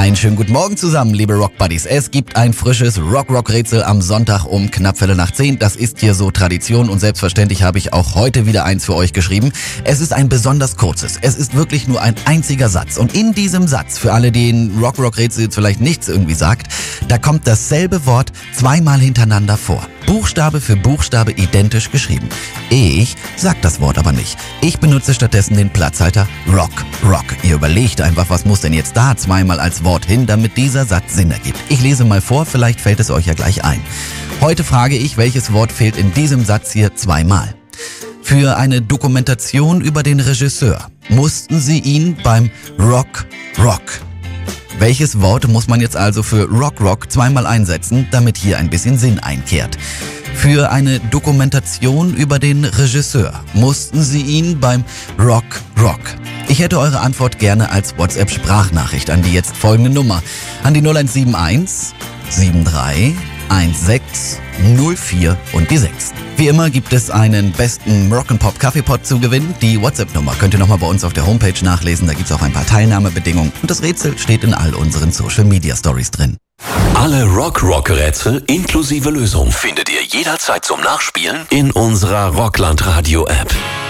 Einen schönen guten Morgen zusammen, liebe Rock-Buddies. Es gibt ein frisches Rock-Rock-Rätsel am Sonntag um knapp 9:15. Das ist hier so Tradition und selbstverständlich habe ich auch heute wieder eins für euch geschrieben. Es ist ein besonders kurzes. Es ist wirklich nur ein einziger Satz. Und in diesem Satz, für alle, denen Rock-Rock-Rätsel jetzt vielleicht nichts irgendwie sagt, da kommt dasselbe Wort zweimal hintereinander vor. Buchstabe für Buchstabe identisch geschrieben. Ich sag das Wort aber nicht. Ich benutze stattdessen den Platzhalter Rock, Rock. Ihr überlegt einfach, was muss denn jetzt da zweimal als Wort hin, damit dieser Satz Sinn ergibt. Ich lese mal vor, vielleicht fällt es euch ja gleich ein. Heute frage ich, welches Wort fehlt in diesem Satz hier zweimal. Für eine Dokumentation über den Regisseur mussten sie ihn beim Rock, Rock. Welches Wort muss man jetzt also für Rock Rock zweimal einsetzen, damit hier ein bisschen Sinn einkehrt? Für eine Dokumentation über den Regisseur mussten sie ihn beim Rock Rock. Ich hätte eure Antwort gerne als WhatsApp-Sprachnachricht an die jetzt folgende Nummer. An die 0171 73 16 04 und die 6. Wie immer gibt es einen besten Rock'n'Pop Kaffeepot zu gewinnen. Die WhatsApp-Nummer könnt ihr nochmal bei uns auf der Homepage nachlesen. Da gibt es auch ein paar Teilnahmebedingungen. Und das Rätsel steht in all unseren Social-Media-Stories drin. Alle Rock-Rock-Rätsel inklusive Lösung findet ihr jederzeit zum Nachspielen in unserer Rockland Radio-App.